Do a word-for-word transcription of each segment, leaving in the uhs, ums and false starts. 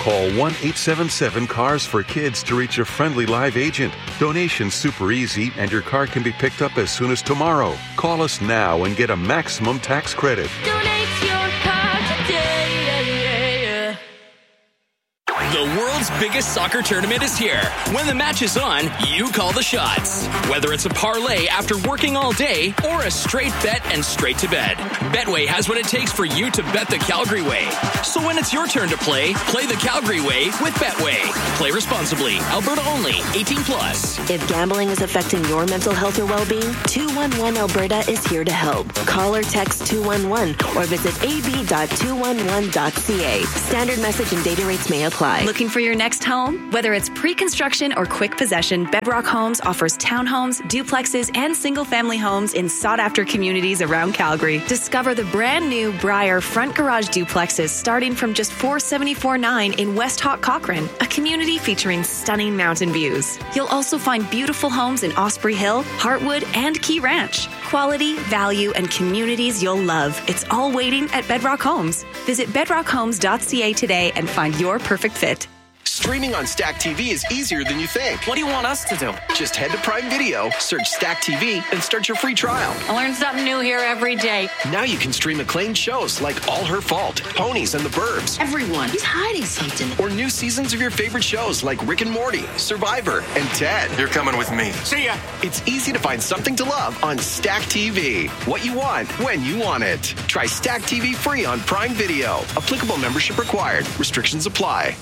Call one eight seven seven cars for kids to reach a friendly live agent. Donation's super easy and your car can be picked up as soon as tomorrow. Call us now and get a maximum tax credit. Donate your car today. The world's biggest soccer tournament is here. When the match is on, you call the shots. Whether it's a parlay after working all day or a straight bet and straight to bed, Betway has what it takes for you to bet the Calgary way. So when it's your turn to play, play the Calgary way with Betway. Play responsibly. Alberta only. eighteen plus. If gambling is affecting your mental health or well-being, two one one Alberta is here to help. Call or text two one one or visit a b dot two one one dot c a. Standard message and data rates may apply. Looking for your next home? Whether it's pre-construction or quick possession, Bedrock Homes offers townhomes, duplexes, and single-family homes in sought-after communities around Calgary. Discover the brand-new Briar front garage duplexes starting from just four hundred seventy-four dollars and ninety-nine cents in West Hawk Cochrane, a community featuring stunning mountain views. You'll also find beautiful homes in Osprey Hill, Heartwood, and Key Ranch. Quality, value, and communities you'll love. It's all waiting at Bedrock Homes. Visit bedrock homes dot c a today and find your perfect fit. Streaming on Stack T V is easier than you think. What do you want us to do? Just head to Prime Video, search Stack T V, and start your free trial. I learn something new here every day. Now you can stream acclaimed shows like All Her Fault, Ponies and the Burbs. Everyone is hiding something. Or new seasons of your favorite shows like Rick and Morty, Survivor, and Ted. You're coming with me. See ya! It's easy to find something to love on Stack T V. What you want, when you want it. Try Stack T V free on Prime Video. Applicable membership required. Restrictions apply.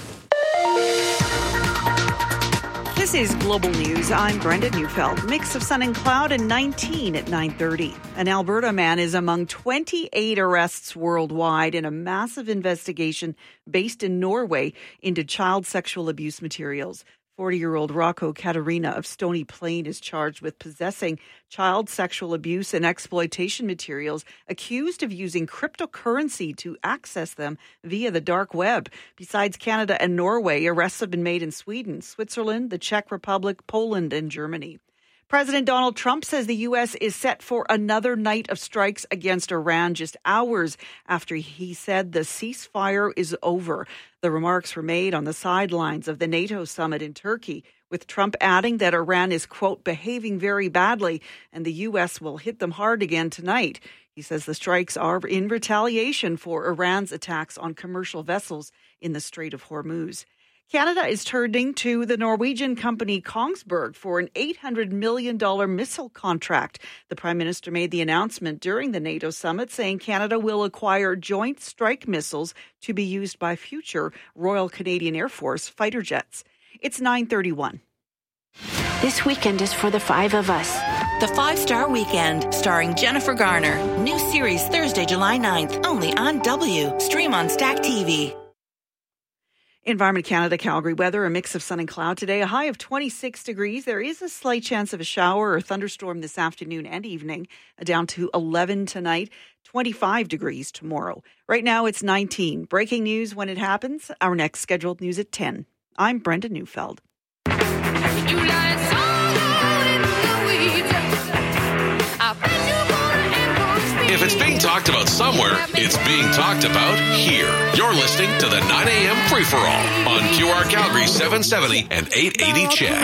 This is Global News. I'm Brenda Neufeld. Mix of sun and cloud and nineteen at nine thirty. An Alberta man is among twenty-eight arrests worldwide in a massive investigation based in Norway into child sexual abuse materials. forty-year-old Rocco Katarina of Stony Plain is charged with possessing child sexual abuse and exploitation materials, accused of using cryptocurrency to access them via the dark web. Besides Canada and Norway, arrests have been made in Sweden, Switzerland, the Czech Republic, Poland, and Germany. President Donald Trump says the U S is set for another night of strikes against Iran just hours after he said the ceasefire is over. The remarks were made on the sidelines of the NATO summit in Turkey, with Trump adding that Iran is, quote, behaving very badly and the U S will hit them hard again tonight. He says the strikes are in retaliation for Iran's attacks on commercial vessels in the Strait of Hormuz. Canada is turning to the Norwegian company Kongsberg for an eight hundred million dollars missile contract. The Prime Minister made the announcement during the NATO summit, saying Canada will acquire Joint Strike missiles to be used by future Royal Canadian Air Force fighter jets. It's nine thirty-one. This weekend is for the five of us. The Five-Star Weekend, starring Jennifer Garner. New series Thursday, July ninth, only on W. Stream on Stack T V. Environment Canada, Calgary weather, a mix of sun and cloud today, a high of twenty-six degrees. There is a slight chance of a shower or thunderstorm this afternoon and evening, down to eleven tonight, twenty-five degrees tomorrow. Right now it's nineteen. Breaking news when it happens. Our next scheduled news at ten. I'm Brenda Neufeld. If it's being talked about somewhere, it's being talked about here. You're listening to the nine a.m. Free-For-All on Q R Calgary seven seventy and eight eighty C H E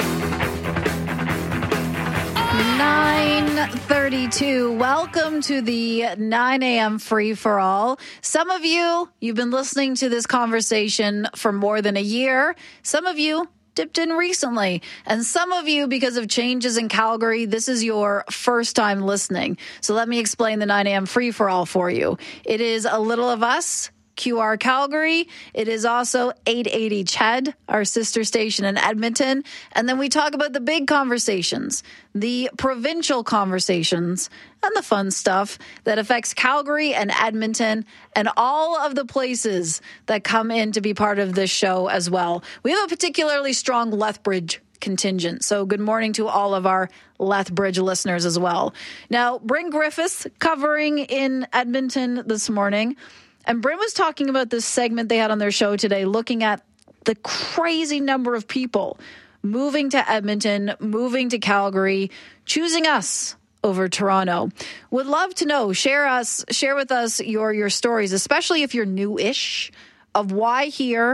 D. nine thirty-two. Welcome to the nine a.m. Free-For-All. Some of you, you've been listening to this conversation for more than a year. Some of you dipped in recently. And some of you, because of changes in Calgary, this is your first time listening. So let me explain the nine a.m. Free-For-All for you. It is a little of us, Q R Calgary. It is also eight eighty C H E D, our sister station in Edmonton. And then we talk about the big conversations, the provincial conversations, and the fun stuff that affects Calgary and Edmonton and all of the places that come in to be part of this show as well. We have a particularly strong Lethbridge contingent. So good morning to all of our Lethbridge listeners as well. Now, Bryn Griffiths covering in Edmonton this morning. And Bryn was talking about this segment they had on their show today, looking at the crazy number of people moving to Edmonton, moving to Calgary, choosing us over Toronto. Would love to know, share us, share with us your, your stories, especially if you're new-ish, of why here,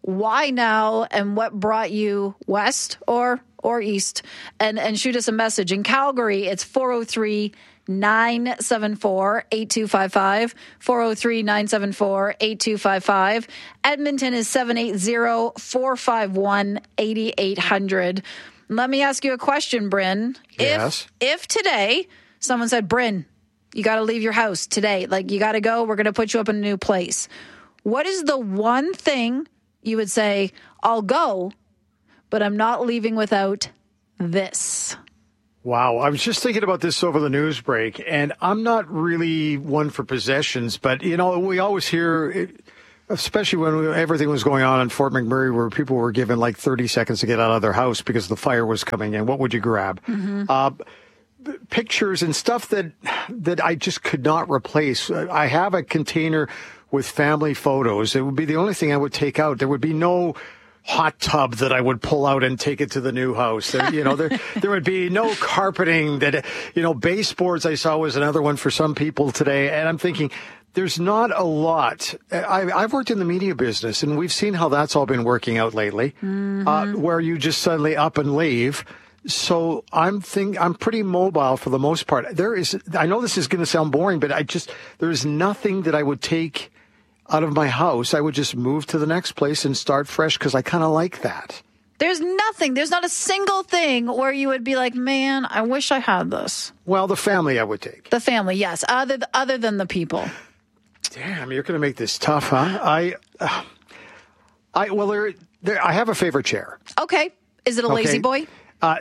why now, and what brought you west or or east, and, and shoot us a message. In Calgary, it's four oh three, nine seven four, eight two five five, four oh three, nine seven four, eight two five five. Edmonton is seven eight zero, four five one, eight eight hundred. Let me ask you a question, Bryn. Yes. If, if today someone said, Bryn, you got to leave your house today, like you got to go, we're going to put you up in a new place, what is the one thing you would say, I'll go, but I'm not leaving without this? Wow. I was just thinking about this over the news break, and I'm not really one for possessions, but, you know, we always hear, especially when we, everything was going on in Fort McMurray, where people were given like thirty seconds to get out of their house because the fire was coming in. What would you grab? Mm-hmm. Uh, pictures and stuff that that I just could not replace. I have a container with family photos. It would be the only thing I would take out. There would be no hot tub that I would pull out and take it to the new house. There, you know, there there would be no carpeting that, you know, baseboards I saw was another one for some people today. And I'm thinking, there's not a lot. I, I've worked in the media business, and we've seen how that's all been working out lately, mm-hmm. uh, where you just suddenly up and leave. So I'm think I'm pretty mobile for the most part. There is, I know this is going to sound boring, but I just, there's nothing that I would take out of my house. I would just move to the next place and start fresh because I kind of like that. There's nothing. There's not a single thing where you would be like, man, I wish I had this. Well, the family I would take. The family, yes. Other other than the people. Damn, you're going to make this tough, huh? I, uh, I well, there, there. I have a favorite chair. Okay. Is it a lazy okay. boy? Uh,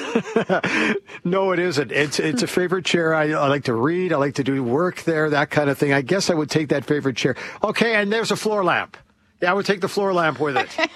no, it isn't. It's it's a favorite chair. I, I like to read. I like to do work there, that kind of thing. I guess I would take that favorite chair. Okay, and there's a floor lamp. Yeah, I would take the floor lamp with it.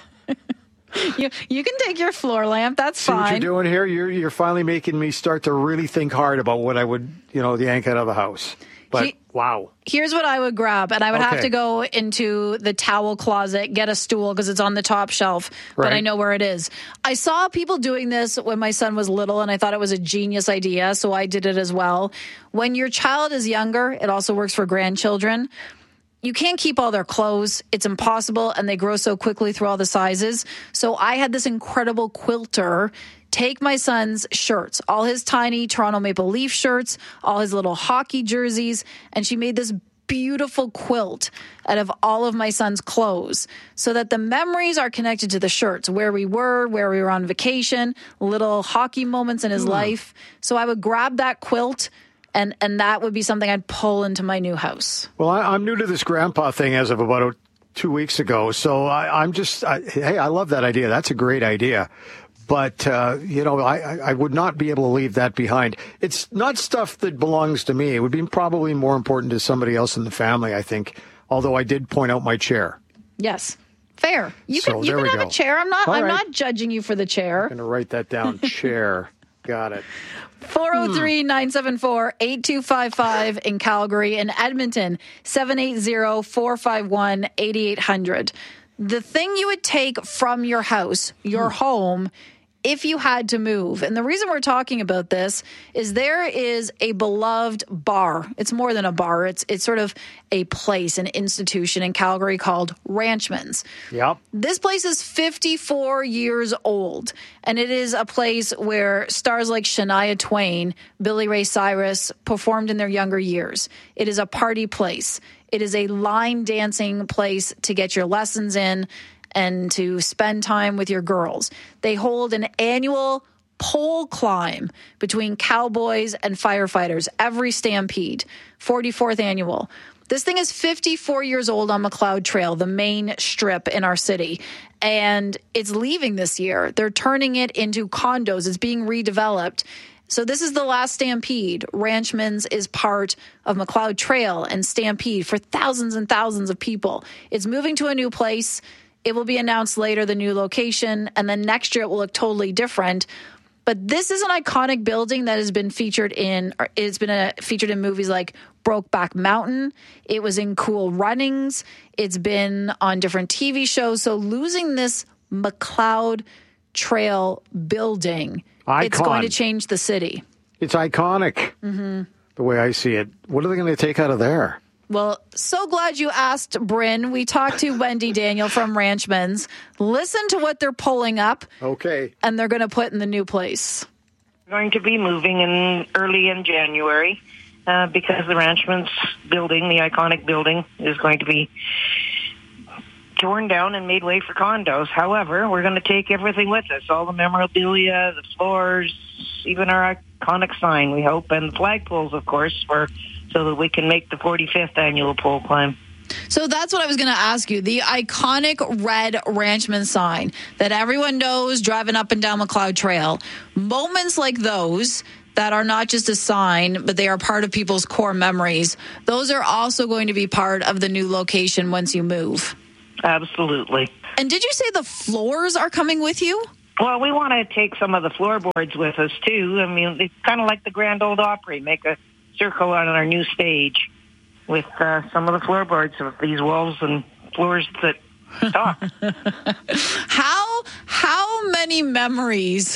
you you can take your floor lamp. That's See fine. See what you're doing here? You're you're finally making me start to really think hard about what I would, you know, yank out of the house. But he, wow. Here's what I would grab, and I would okay. have to go into the towel closet, get a stool because it's on the top shelf, right. but I know where it is. I saw people doing this when my son was little, and I thought it was a genius idea, so I did it as well. When your child is younger, it also works for grandchildren. You can't keep all their clothes. It's impossible, and they grow so quickly through all the sizes. So I had this incredible quilter take my son's shirts, all his tiny Toronto Maple Leaf shirts, all his little hockey jerseys, and she made this beautiful quilt out of all of my son's clothes so that the memories are connected to the shirts, where we were, where we were on vacation, little hockey moments in his mm. life. So I would grab that quilt, and, and that would be something I'd pull into my new house. Well, I, I'm new to this grandpa thing as of about a, two weeks ago, so I, I'm just, I, hey, I love that idea. That's a great idea. But, uh, you know, I, I would not be able to leave that behind. It's not stuff that belongs to me. It would be probably more important to somebody else in the family, I think, although I did point out my chair. Yes. Fair. You so can, you can have go. a chair. I'm not, All I'm right. not judging you for the chair. I'm going to write that down. Chair. Got it. four oh three, nine seven four, eight two five five in Calgary and Edmonton, seven eight zero, four five one, eight eight hundred. The thing you would take from your house, your hmm. home, if you had to move. And the reason we're talking about this is there is a beloved bar. It's more than a bar. It's it's sort of a place, an institution in Calgary called Ranchman's. Yep. This place is fifty-four years old, and it is a place where stars like Shania Twain, Billy Ray Cyrus performed in their younger years. It is a party place. It is a line dancing place to get your lessons in and to spend time with your girls. They hold an annual pole climb between cowboys and firefighters every Stampede, forty-fourth annual. This thing is fifty-four years old on McLeod Trail, the main strip in our city, and it's leaving this year. They're turning it into condos. It's being redeveloped. So this is the last Stampede. Ranchman's is part of McLeod Trail and Stampede for thousands and thousands of people. It's moving to a new place. It will be announced later, the new location, and then next year it will look totally different. But this is an iconic building that has been featured in, or it's been a, featured in movies like Brokeback Mountain. It was in Cool Runnings. It's been on different T V shows. So losing this McLeod Trail building, Icon. It's going to change the city. It's iconic, mm-hmm. the way I see it. What are they going to take out of there? Well, so glad you asked, Bryn. We talked to Wendy Daniel from Ranchmans. Listen to what they're pulling up. Okay. And they're going to put in the new place. We're going to be moving in early in January uh, because the Ranchmans building, the iconic building, is going to be torn down and made way for condos. However, we're going to take everything with us, all the memorabilia, the floors, even our iconic sign, we hope, and the flagpoles, of course, for so that we can make the forty-fifth annual pole climb. So that's what I was going to ask you. The iconic red Ranchman sign that everyone knows driving up and down McLeod Trail. Moments like those that are not just a sign, but they are part of people's core memories. Those are also going to be part of the new location once you move. Absolutely. And did you say the floors are coming with you? Well, we want to take some of the floorboards with us, too. I mean, it's kind of like the Grand Ole Opry, make a circle on our new stage with uh, some of the floorboards of these walls and floors that talk. How how many memories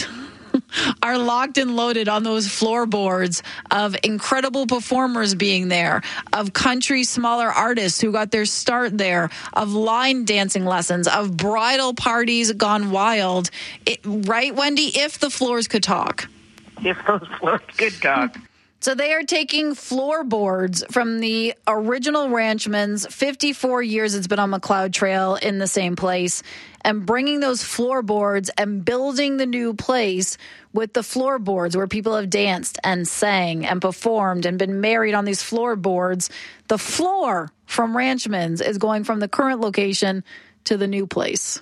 are locked and loaded on those floorboards of incredible performers being there, of country smaller artists who got their start there, of line dancing lessons, of bridal parties gone wild. It, right, Wendy? If the floors could talk. If those floors could talk. So they are taking floorboards from the original Ranchmans, fifty-four years it's been on McLeod Trail in the same place, and bringing those floorboards and building the new place with the floorboards where people have danced and sang and performed and been married on these floorboards. The floor from Ranchmans is going from the current location to the new place.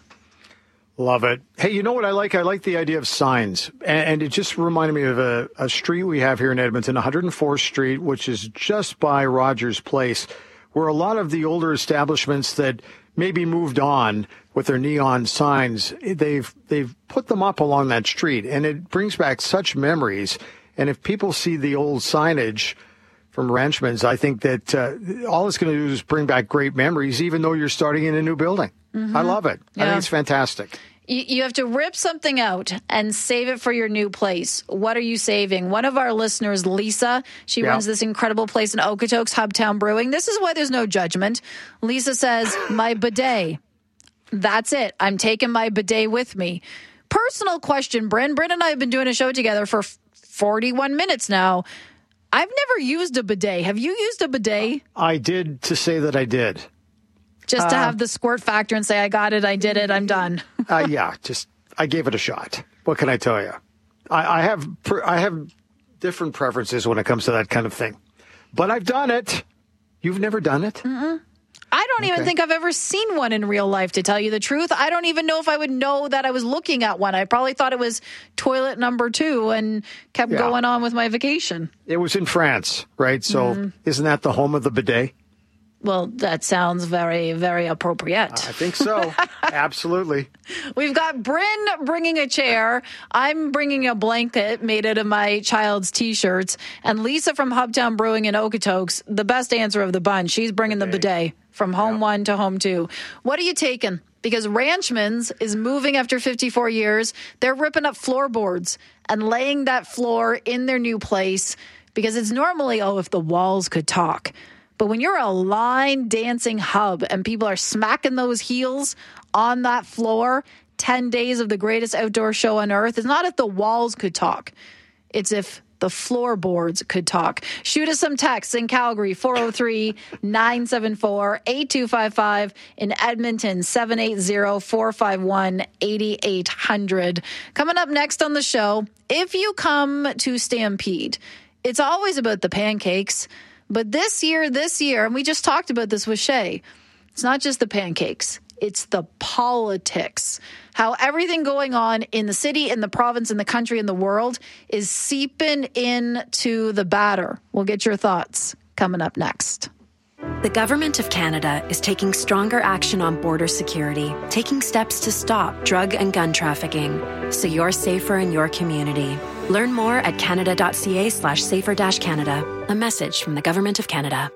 Love it. Hey, you know what I like? I like the idea of signs. And, and it just reminded me of a, a street we have here in Edmonton, one hundred fourth Street, which is just by Rogers Place, where a lot of the older establishments that maybe moved on with their neon signs, they've they've put them up along that street. And it brings back such memories. And if people see the old signage from Ranchmans, I think that uh, all it's going to do is bring back great memories, even though you're starting in a new building. Mm-hmm. I love it. Yeah. I think it's fantastic. You, you have to rip something out and save it for your new place. What are you saving? One of our listeners, Lisa, she yeah. runs this incredible place in Okotoks, Hubtown Brewing. This is why there's no judgment. Lisa says, my bidet. That's it. I'm taking my bidet with me. Personal question, Bryn. Bryn and I have been doing a show together for forty-one minutes now. I've never used a bidet. Have you used a bidet? I did, to say that I did. Just to uh, have the squirt factor and say, I got it, I did it, I'm done. uh, yeah, just, I gave it a shot. What can I tell you? I, I have I have different preferences when it comes to that kind of thing. But I've done it. You've never done it? Mm-mm. I don't okay. even think I've ever seen one in real life, to tell you the truth. I don't even know if I would know that I was looking at one. I probably thought it was toilet number two and kept yeah. going on with my vacation. It was in France, right? So mm. isn't that the home of the bidet? Well, that sounds very, very appropriate. I think so. Absolutely. We've got Bryn bringing a chair. I'm bringing a blanket made out of my child's T-shirts. And Lisa from Hubtown Brewing in Okotoks, the best answer of the bunch. She's bringing bidet. the bidet from home yep. one to home two. What are you taking? Because Ranchmans is moving after fifty-four years. They're ripping up floorboards and laying that floor in their new place because it's normally, oh, if the walls could talk. But when you're a line dancing hub and people are smacking those heels on that floor, ten days of the greatest outdoor show on earth, it's not if the walls could talk. It's if the floorboards could talk. Shoot us some texts in Calgary, four oh three, nine seven four, eight two five five. In Edmonton, seven eight zero, four five one, eight eight hundred. Coming up next on the show, if you come to Stampede, it's always about the pancakes. But this year, this year, and we just talked about this with Shay, it's not just the pancakes, it's the politics. How everything going on in the city, in the province, in the country, in the world is seeping into the batter. We'll get your thoughts coming up next. The Government of Canada is taking stronger action on border security, taking steps to stop drug and gun trafficking, so you're safer in your community. Learn more at canada.ca slash safer dash Canada. A message from the Government of Canada.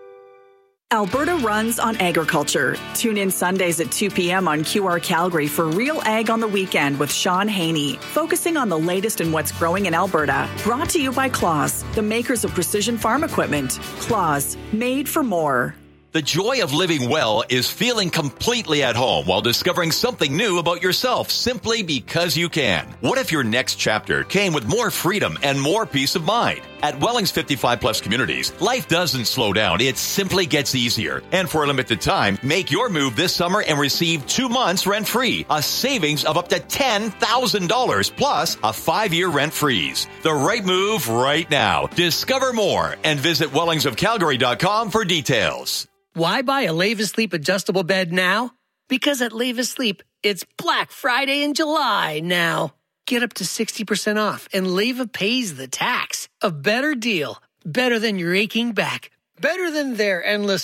Alberta runs on agriculture. Tune in Sundays at two p.m. on Q R Calgary for Real Ag on the Weekend with Sean Haney, focusing on the latest in what's growing in Alberta. Brought to you by Claas, the makers of precision farm equipment. Claas, made for more. The joy of living well is feeling completely at home while discovering something new about yourself simply because you can. What if your next chapter came with more freedom and more peace of mind? At Welling's fifty-five plus communities, life doesn't slow down. It simply gets easier. And for a limited time, make your move this summer and receive two months rent-free, a savings of up to ten thousand dollars plus a five-year rent freeze. The right move right now. Discover more and visit wellings of calgary dot com for details. Why buy a Levis Sleep adjustable bed now? Because at Levis Sleep, it's Black Friday in July now. Get up to sixty percent off and Leva pays the tax. A better deal. Better than your aching back. Better than their endless...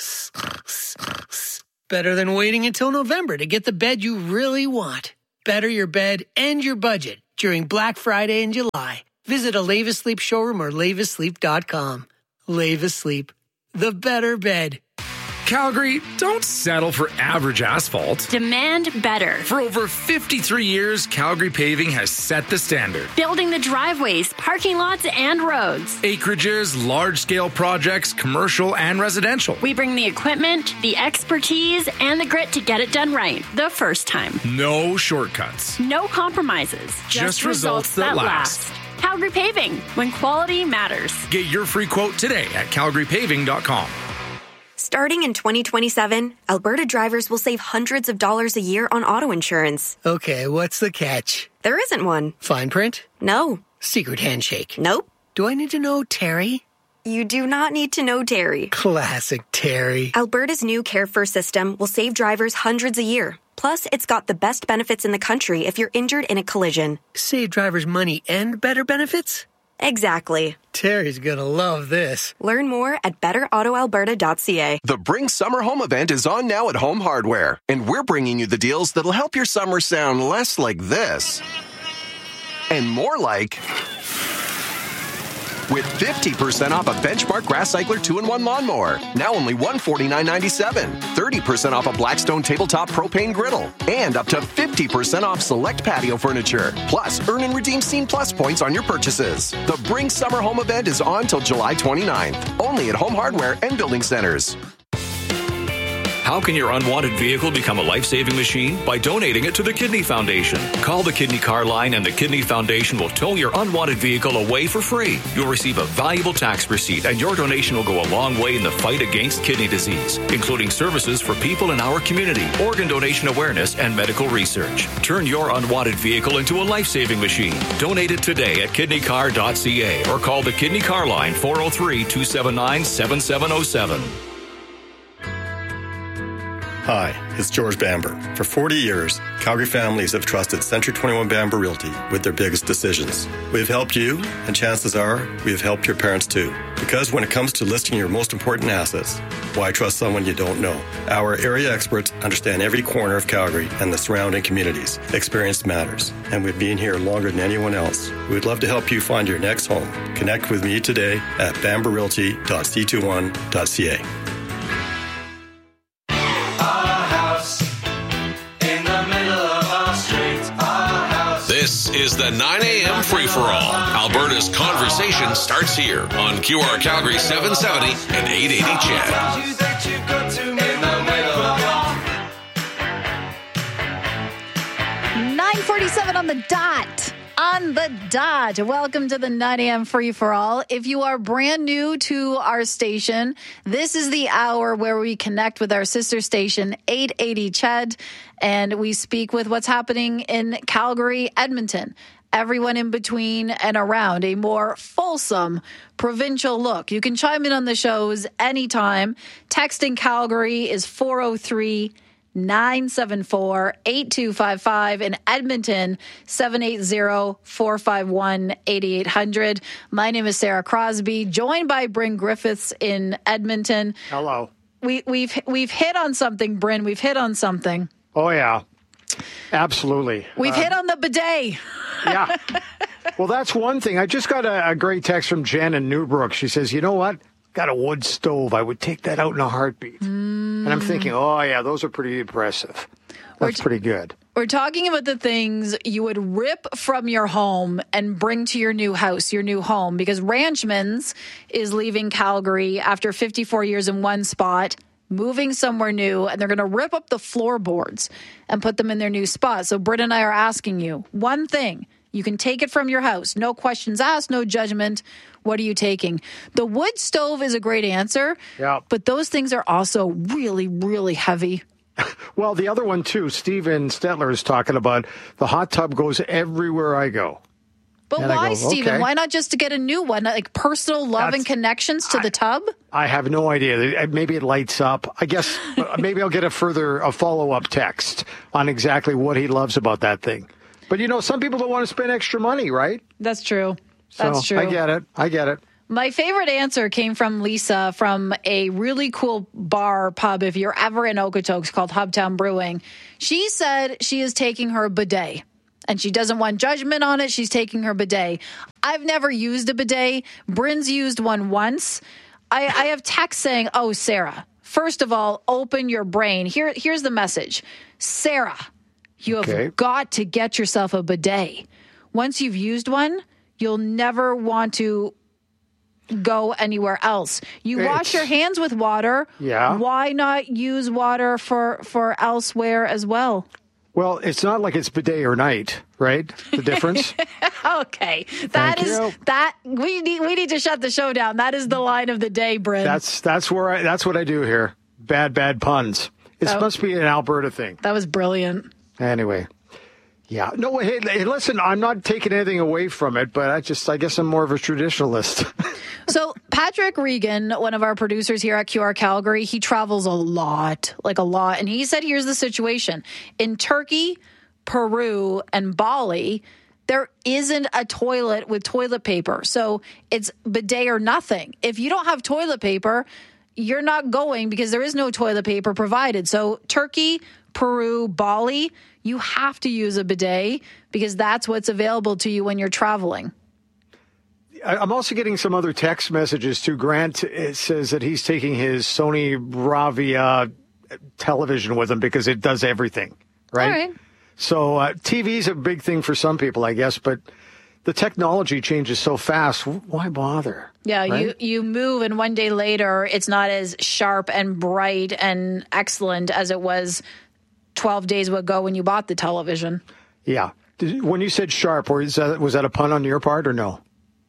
Better than waiting until November to get the bed you really want. Better your bed and your budget during Black Friday in July. Visit a Levis Sleep showroom or levis sleep dot com. Levis Sleep. The better bed. Calgary, don't settle for average asphalt. Demand better. For over fifty-three years, Calgary Paving has set the standard. Building the driveways, parking lots, and roads. Acreages, large-scale projects, commercial and residential. We bring the equipment, the expertise, and the grit to get it done right the first time. No shortcuts. No compromises. Just, Just results, results that, that last. last. Calgary Paving, when quality matters. Get your free quote today at calgary paving dot com. Starting in twenty twenty-seven, Alberta drivers will save hundreds of dollars a year on auto insurance. Okay, what's the catch? There isn't one. Fine print? No. Secret handshake? Nope. Do I need to know Terry? You do not need to know Terry. Classic Terry. Alberta's new Care First system will save drivers hundreds a year. Plus, it's got the best benefits in the country if you're injured in a collision. Save drivers money and better benefits? Exactly. Terry's gonna love this. Learn more at better auto alberta dot c a. The Bring Summer Home event is on now at Home Hardware, and we're bringing you the deals that'll help your summer sound less like this and more like... With fifty percent off a Benchmark Grass Cycler two in one lawnmower. Now only one hundred forty-nine ninety-seven. thirty percent off a Blackstone Tabletop Propane Griddle. And up to fifty percent off select patio furniture. Plus, earn and redeem Scene Plus points on your purchases. The Bring Summer Home event is on till July twenty-ninth. Only at Home Hardware and Building Centers. How can your unwanted vehicle become a life-saving machine? By donating it to the Kidney Foundation. Call the Kidney Car Line and the Kidney Foundation will tow your unwanted vehicle away for free. You'll receive a valuable tax receipt and your donation will go a long way in the fight against kidney disease, including services for people in our community, organ donation awareness, and medical research. Turn your unwanted vehicle into a life-saving machine. Donate it today at kidney car dot c a or call the Kidney Car Line four oh three, two seven nine, seven seven oh seven. Hi, it's George Bamber. For forty years, Calgary families have trusted Century twenty-one Bamber Realty with their biggest decisions. We have helped you, and chances are we have helped your parents too. Because when it comes to listing your most important assets, why trust someone you don't know? Our area experts understand every corner of Calgary and the surrounding communities. Experience matters, and we've been here longer than anyone else. We'd love to help you find your next home. Connect with me today at bamber realty dot c twenty-one dot c a. This is the nine a.m. free-for-all. Alberta's conversation starts here on Q R Calgary seven seventy and eight eighty Chat. nine forty-seven on the dot. On the dot. Welcome to the nine a.m. free-for-all. If you are brand new to our station, this is the hour where we connect with our sister station, eight eighty C H E D, and we speak with what's happening in Calgary, Edmonton, everyone in between and around, a more fulsome provincial look. You can chime in on the shows anytime. Texting Calgary is four oh three, nine seven four, eight two five five. In Edmonton, seven eight zero, four five one, eight eight hundred. My name is Sarah Crosby, joined by Bryn Griffiths in Edmonton. Hello. We, we've we've hit on something, Bryn. We've hit on something. Oh, yeah. Absolutely. We've uh, hit on the bidet. Yeah. Well, that's one thing. I just got a, a great text from Jen in Newbrook. She says, you know what? Got a wood stove. I would take that out in a heartbeat. Mm. And I'm thinking, oh, yeah, those are pretty impressive. That's t- pretty good. We're talking about the things you would rip from your home and bring to your new house, your new home, because Ranchmans is leaving Calgary after fifty-four years in one spot moving somewhere new, and they're going to rip up the floorboards and put them in their new spot. So Britt and I are asking you one thing. You can take it from your house. No questions asked, no judgment. What are you taking? The wood stove is a great answer, yeah. but those things are also really, really heavy. Well, the other one, too, Steven Stetler is talking about the hot tub goes everywhere I go. But and why, go, Steven? okay. Why not just to get a new one? Like personal love That's, and connections to I, the tub? I have no idea. Maybe it lights up. I guess maybe I'll get a further a follow-up text on exactly what he loves about that thing. But, you know, some people don't want to spend extra money, right? That's true. So, That's true. I get it. I get it. My favorite answer came from Lisa from a really cool bar pub, if you're ever in Okotoks, called Hubtown Brewing. She said she is taking her bidet, and she doesn't want judgment on it. She's taking her bidet. I've never used a bidet. Bryn's used one once. I, I have text saying, oh, Sarah, first of all, open your brain. Here, here's the message. Sarah, you have Okay. got to get yourself a bidet. Once you've used one, you'll never want to go anywhere else. You It's- wash your hands with water. Yeah. Why not use water for, for elsewhere as well? Well, it's not like it's bidet or night, right? The difference? Okay. that Thank is you. that we need we need to shut the show down. That is the line of the day, Bryn. That's that's where I that's what I do here. Bad, bad puns. It Oh. must be an Alberta thing. That was brilliant. Anyway. Yeah. No, hey, hey, listen, I'm not taking anything away from it, but I just, I guess I'm more of a traditionalist. So Patrick Regan, one of our producers here at Q R Calgary, he travels a lot, like a lot. And he said, here's the situation. In Turkey, Peru, and Bali, there isn't a toilet with toilet paper. So it's bidet or nothing. If you don't have toilet paper, you're not going because there is no toilet paper provided. So Turkey, Peru, Bali, you have to use a bidet because that's what's available to you when you're traveling. I- I'm also getting some other text messages too. Grant it says that he's taking his Sony Bravia television with him because it does everything, right? All right. So uh, T V is a big thing for some people, I guess, but the technology changes so fast. Why bother? Yeah, right? you, you move and one day later it's not as sharp and bright and excellent as it was twelve days ago when you bought the television. Yeah. Did, when you said sharp, was that, was that a pun on your part or no?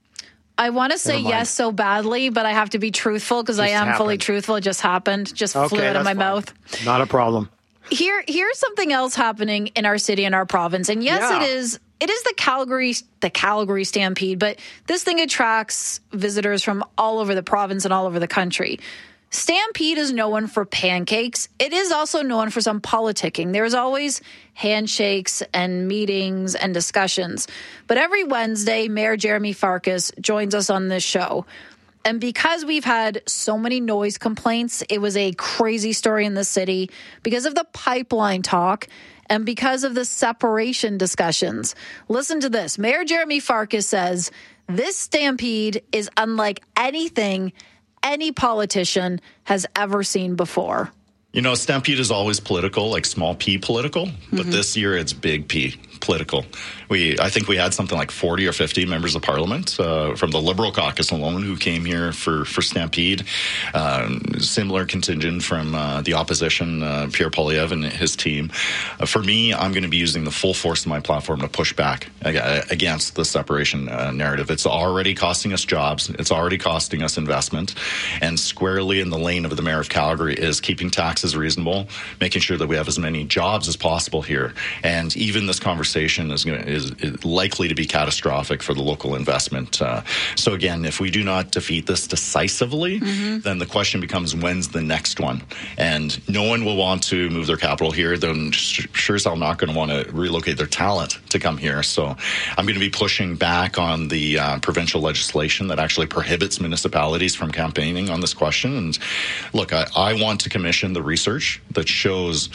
I want to say Never mind. yes so badly, but I have to be truthful because I Just am fully happened. truthful. It just happened. Just Okay, flew out of that's my fine. mouth. Not a problem. Here, here's something else happening in our city and our province. And yes, Yeah. it is. It is the Calgary, the Calgary Stampede, but this thing attracts visitors from all over the province and all over the country. Stampede is known for pancakes. It is also known for some politicking. There's always handshakes and meetings and discussions. But every Wednesday, Mayor Jeremy Farkas joins us on this show. And because we've had so many noise complaints, it was a crazy story in the city because of the pipeline talk and because of the separation discussions. Listen to this. Mayor Jeremy Farkas says this stampede is unlike anything any politician has ever seen before. You know, Stampede is always political, like small p political, but Mm-hmm. this year it's big P political. We, I think we had something like forty or fifty members of parliament uh, from the Liberal caucus alone who came here for, for Stampede. Um, similar contingent from uh, the opposition, uh, Pierre Poilievre and his team. Uh, for me, I'm going to be using the full force of my platform to push back ag- against the separation uh, narrative. It's already costing us jobs. It's already costing us investment. And squarely in the lane of the mayor of Calgary is keeping taxes reasonable, making sure that we have as many jobs as possible here. And even this conversation is, gonna, is, is likely to be catastrophic for the local investment. Uh, so again, if we do not defeat this decisively, mm-hmm. then the question becomes, when's the next one? And no one will want to move their capital here. Then sure as hell not going to want to relocate their talent to come here. So I'm going to be pushing back on the uh, provincial legislation that actually prohibits municipalities from campaigning on this question. And look, I, I want to commission the research that shows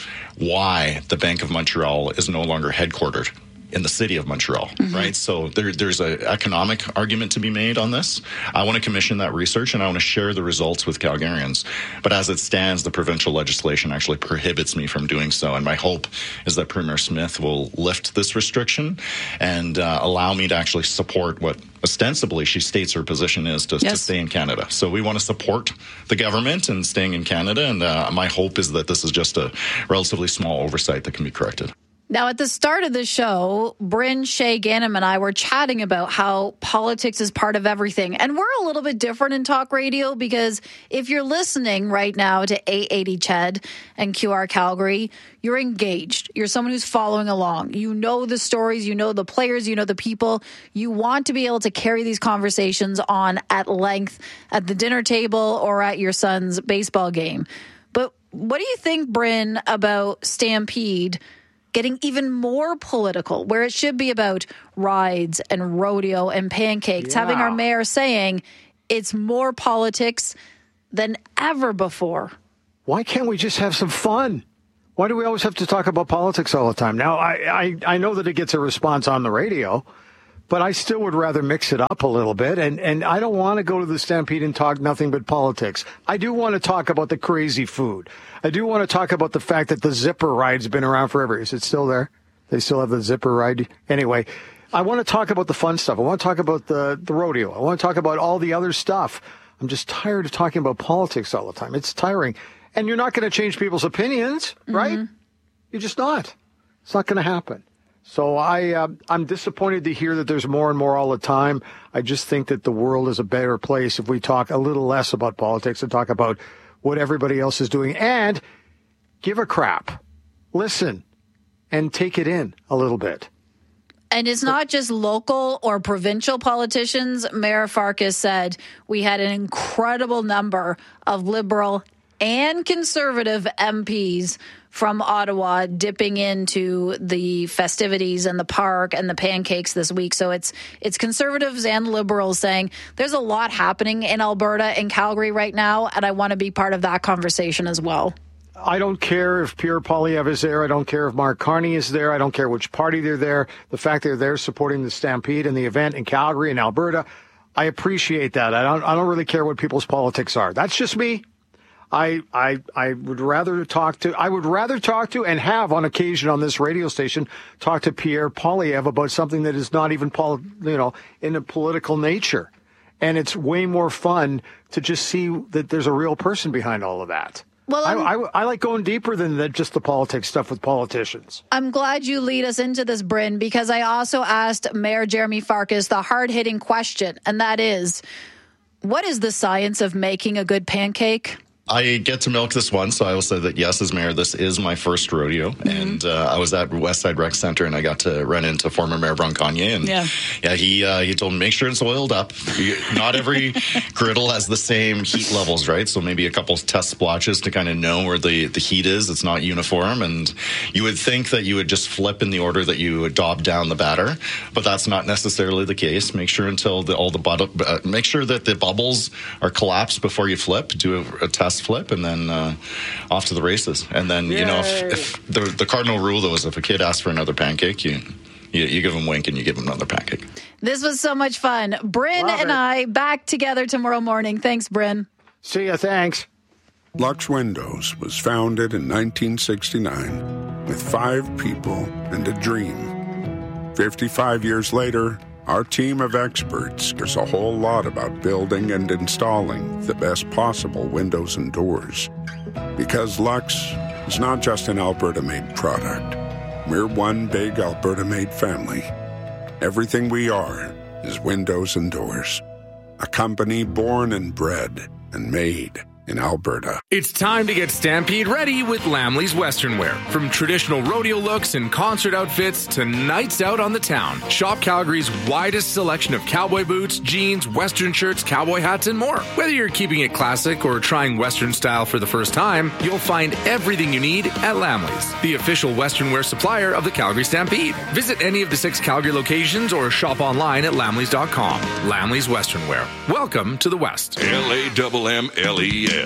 why the Bank of Montreal is no longer headquartered in the city of Montreal, mm-hmm. right? So there, there's an economic argument to be made on this. I want to commission that research and I want to share the results with Calgarians. But as it stands, the provincial legislation actually prohibits me from doing so. And my hope is that Premier Smith will lift this restriction and uh, allow me to actually support what ostensibly, she states her position is to, yes. to stay in Canada. So we want to support the government in staying in Canada. And uh, my hope is that this is just a relatively small oversight that can be corrected. Now, at the start of the show, Bryn, Shay, Ganem, and I were chatting about how politics is part of everything. And we're a little bit different in talk radio because if you're listening right now to eight eighty C H E D and Q R Calgary, you're engaged. You're someone who's following along. You know the stories, you know the players, you know the people. You want to be able to carry these conversations on at length at the dinner table or at your son's baseball game. But what do you think, Bryn, about Stampede getting even more political, where it should be about rides and rodeo and pancakes, yeah. having our mayor saying it's more politics than ever before? Why can't we just have some fun? Why do we always have to talk about politics all the time? Now, I, I, I know that it gets a response on the radio, but I still would rather mix it up a little bit. And, and I don't want to go to the Stampede and talk nothing but politics. I do want to talk about the crazy food. I do want to talk about the fact that the zipper ride's been around forever. Is it still there? They still have the zipper ride? Anyway, I want to talk about the fun stuff. I want to talk about the, the rodeo. I want to talk about all the other stuff. I'm just tired of talking about politics all the time. It's tiring. And you're not going to change people's opinions, right? Mm-hmm. You're just not. It's not going to happen. So I, uh, I'm disappointed to hear that there's more and more all the time. I just think that the world is a better place if we talk a little less about politics and talk about what everybody else is doing and give a crap. Listen and take it in a little bit. And it's not just local or provincial politicians. Mayor Farkas said we had an incredible number of Liberal and Conservative M Ps from Ottawa dipping into the festivities and the park and the pancakes this week. So it's it's Conservatives and Liberals saying there's a lot happening in Alberta and Calgary right now, and I want to be part of that conversation as well. I don't care if Pierre Poilievre is there. I don't care if Mark Carney is there. I don't care which party they're there. The fact they're there supporting the Stampede and the event in Calgary and Alberta, I appreciate that. I don't I don't really care what people's politics are. That's just me. I, I I would rather talk to I would rather talk to and have on occasion on this radio station talk to Pierre Poilievre about something that is not even poli- you know in a political nature, and it's way more fun to just see that there's a real person behind all of that. Well, I, I, I like going deeper than the, just the politics stuff with politicians. I'm glad you lead us into this, Bryn, because I also asked Mayor Jeremy Farkas the hard-hitting question, and that is, what is the science of making a good pancake? I get to milk this one, so I will say that, yes, as mayor, this is my first rodeo. Mm-hmm. And uh, I was at Westside Rec Center, and I got to run into former Mayor Bronconnier. And yeah, yeah he uh, he told me, make sure it's oiled up. Not every griddle has the same heat levels, right? So maybe a couple test splotches to kind of know where the, the heat is. It's not uniform. And you would think that you would just flip in the order that you would daub down the batter, but that's not necessarily the case. Make sure until the, all the bu- uh, make sure that the bubbles are collapsed before you flip. Do a, a test flip and then uh, off to the races. And then, Yay. you know, if, if the, the cardinal rule, though, is if a kid asks for another pancake, you, you you give him a wink and you give him another pancake. This was so much fun. Bryn Love and it. I back together tomorrow morning. Thanks, Bryn. See ya. Thanks. Lux Windows was founded in nineteen sixty-nine with five people and a dream. fifty-five years later, our team of experts cares a whole lot about building and installing the best possible windows and doors. Because Lux is not just an Alberta-made product. We're one big Alberta-made family. Everything we are is windows and doors. A company born and bred and made in Alberta. It's time to get Stampede ready with Lamley's Western Wear. From traditional rodeo looks and concert outfits to nights out on the town, shop Calgary's widest selection of cowboy boots, jeans, Western shirts, cowboy hats, and more. Whether you're keeping it classic or trying Western style for the first time, you'll find everything you need at Lamley's, the official Western wear supplier of the Calgary Stampede. Visit any of the six Calgary locations or shop online at lamleys dot com. Lamley's Western Wear. Welcome to the West. L A M M L E S.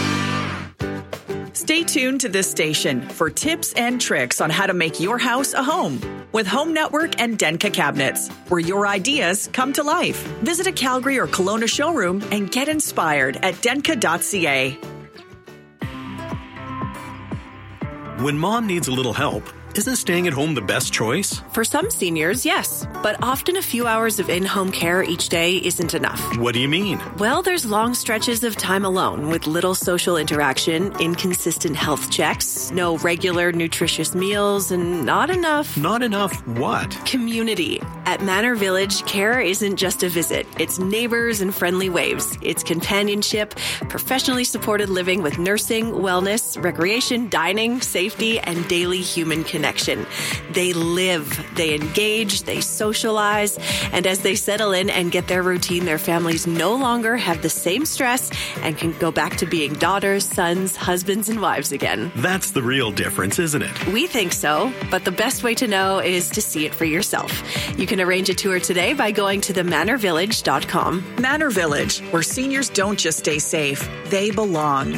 Stay tuned to this station for tips and tricks on how to make your house a home with Home Network and Denka Cabinets, where your ideas come to life. Visit a Calgary or Kelowna showroom and get inspired at denka dot c a. When mom needs a little help, isn't staying at home the best choice? For some seniors, yes. But often a few hours of in-home care each day isn't enough. What do you mean? Well, there's long stretches of time alone with little social interaction, inconsistent health checks, no regular nutritious meals, and not enough... Not enough what? Community. At Manor Village, care isn't just a visit. It's neighbors and friendly waves. It's companionship, professionally supported living with nursing, wellness, recreation, dining, safety, and daily human connection. They live, they engage, they socialize, and as they settle in and get their routine, their families no longer have the same stress and can go back to being daughters, sons, husbands, and wives again. That's the real difference, isn't it? We think so, but the best way to know is to see it for yourself. You can arrange a tour today by going to the manor village dot com. Manor Village, where seniors don't just stay safe, they belong.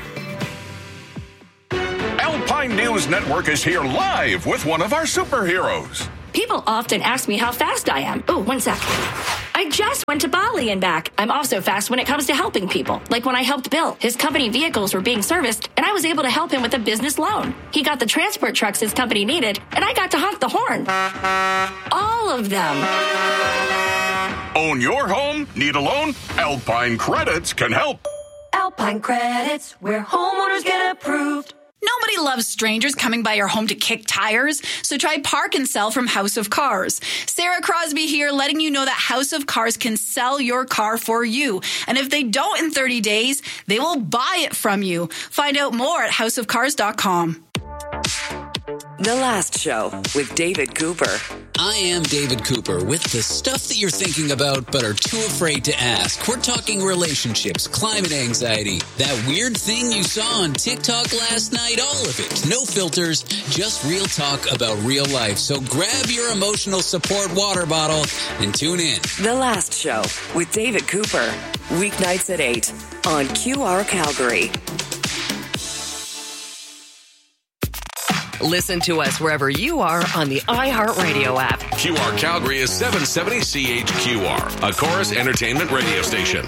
Alpine News Network is here live with one of our superheroes. People often ask me how fast I am. Oh, one sec. I just went to Bali and back. I'm also fast when it comes to helping people. Like when I helped Bill. His company vehicles were being serviced, and I was able to help him with a business loan. He got the transport trucks his company needed, and I got to honk the horn. All of them. Own your home? Need a loan? Alpine Credits can help. Alpine Credits, where homeowners get approved. Nobody loves strangers coming by your home to kick tires, so try Park and Sell from House of Cars. Sarah Crosby here, letting you know that House of Cars can sell your car for you. And if they don't in thirty days, they will buy it from you. Find out more at house of cars dot com. The Last Show with David Cooper. I am David Cooper with the stuff that you're thinking about but are too afraid to ask. We're talking relationships, climate anxiety, that weird thing you saw on TikTok last night, all of it. No filters, just real talk about real life. So grab your emotional support water bottle and tune in. The Last Show with David Cooper. Weeknights at eight on Q R Calgary. Listen to us wherever you are on the iHeartRadio app. Q R Calgary is seven seventy C H Q R, a Chorus Entertainment radio station.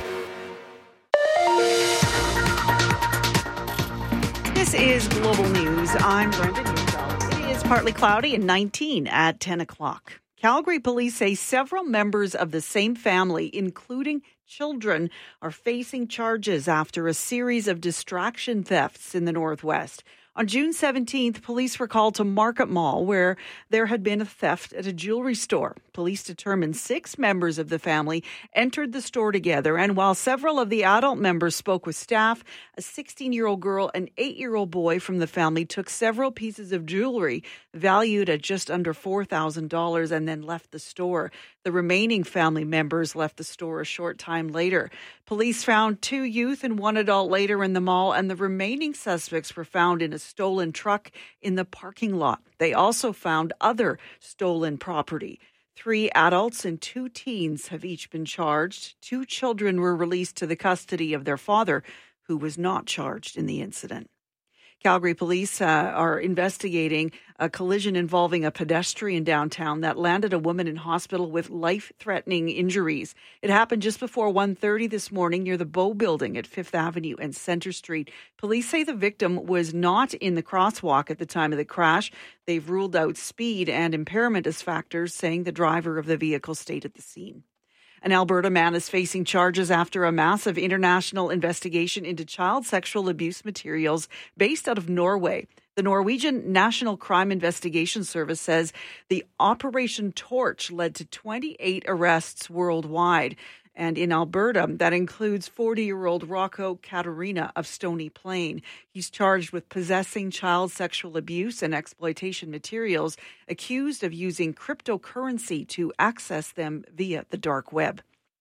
This is Global News. I'm Brenda Neufeld. It is partly cloudy and nineteen at ten o'clock. Calgary police say several members of the same family, including children, are facing charges after a series of distraction thefts in the Northwest. On June seventeenth, police were called to Market Mall, where there had been a theft at a jewelry store. Police determined six members of the family entered the store together, and while several of the adult members spoke with staff, a sixteen-year-old girl and eight-year-old boy from the family took several pieces of jewelry valued at just under four thousand dollars and then left the store. The remaining family members left the store a short time later. Police found two youth and one adult later in the mall, and the remaining suspects were found in a stolen truck in the parking lot. They also found other stolen property. Three adults and two teens have each been charged. Two children were released to the custody of their father, who was not charged in the incident. Calgary police uh, are investigating a collision involving a pedestrian downtown that landed a woman in hospital with life-threatening injuries. It happened just before one thirty this morning near the Bow Building at Fifth Avenue and Centre Street. Police say the victim was not in the crosswalk at the time of the crash. They've ruled out speed and impairment as factors, saying the driver of the vehicle stayed at the scene. An Alberta man is facing charges after a massive international investigation into child sexual abuse materials based out of Norway. The Norwegian National Crime Investigation Service says the Operation Torch led to twenty-eight arrests worldwide. And in Alberta, that includes forty-year-old Rocco Katarina of Stony Plain. He's charged with possessing child sexual abuse and exploitation materials, accused of using cryptocurrency to access them via the dark web.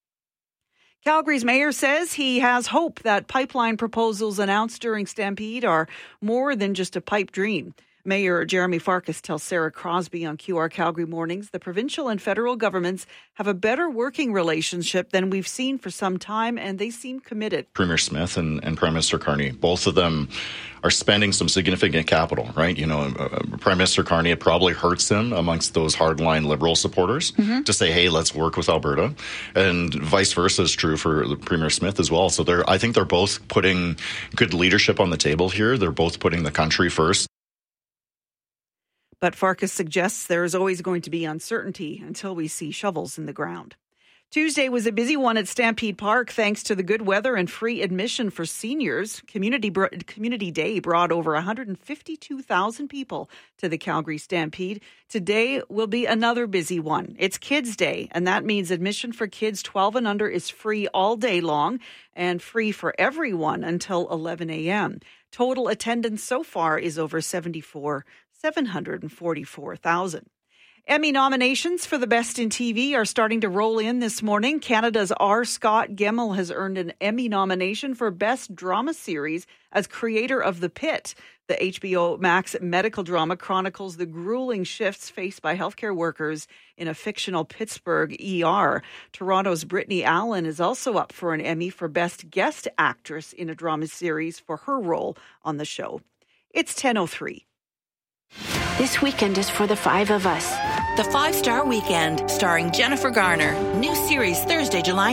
Calgary's mayor says he has hope that pipeline proposals announced during Stampede are more than just a pipe dream. Mayor Jeremy Farkas tells Sarah Crosby on Q R Calgary Mornings the provincial and federal governments have a better working relationship than we've seen for some time, and they seem committed. Premier Smith and, and Prime Minister Carney, both of them are spending some significant capital, right? You know, uh, Prime Minister Carney, it probably hurts him amongst those hardline Liberal supporters mm-hmm. to say, hey, let's work with Alberta. And vice versa is true for Premier Smith as well. So they're, I think they're both putting good leadership on the table here. They're both putting the country first. But Farkas suggests there is always going to be uncertainty until we see shovels in the ground. Tuesday was a busy one at Stampede Park thanks to the good weather and free admission for seniors. Community Community Day brought over one hundred fifty-two thousand people to the Calgary Stampede. Today will be another busy one. It's Kids Day, and that means admission for kids twelve and under is free all day long and free for everyone until eleven a.m. Total attendance so far is over seventy-four, seven hundred forty-four thousand. Emmy nominations for the Best in T V are starting to roll in this morning. Canada's R. Scott Gemmell has earned an Emmy nomination for Best Drama Series as creator of The Pit. The H B O Max medical drama chronicles the grueling shifts faced by healthcare workers in a fictional Pittsburgh E R. Toronto's Brittany Allen is also up for an Emmy for Best Guest Actress in a Drama Series for her role on the show. It's ten oh three. This weekend is for the five of us. The Five Star Weekend, starring Jennifer Garner. New series Thursday, July